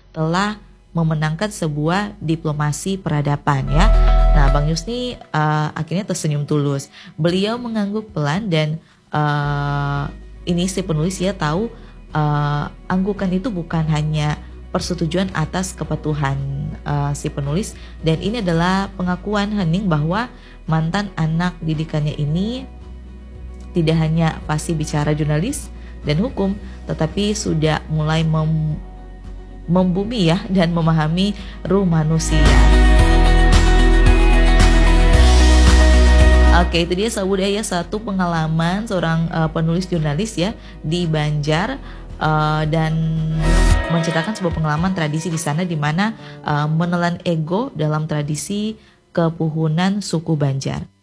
telah memenangkan sebuah diplomasi peradaban ya. Nah, Bang Yusni akhirnya tersenyum tulus. Beliau mengangguk pelan dan ini si penulis ya tahu anggukan itu bukan hanya persetujuan atas kepatuhan si penulis, dan ini adalah pengakuan hening bahwa mantan anak didikannya ini tidak hanya fasih bicara jurnalis dan hukum, tetapi sudah mulai membumi ya dan memahami ruh manusia. Oke, itu dia Sobat Budaya, satu pengalaman seorang penulis jurnalis ya di Banjar dan menceritakan sebuah pengalaman tradisi di sana di mana menelan ego dalam tradisi kepuhunan suku Banjar.